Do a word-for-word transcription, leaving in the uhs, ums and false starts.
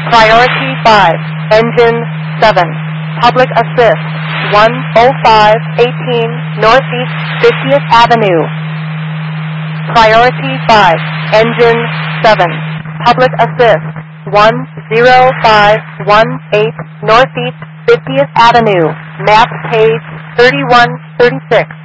Priority five, Engine seven. Public Assist, one oh five eighteen Northeast fiftieth Avenue. Priority five, Engine seven. Public Assist, one oh five one eight Northeast fiftieth Avenue. Map page thirty-one thirty-six.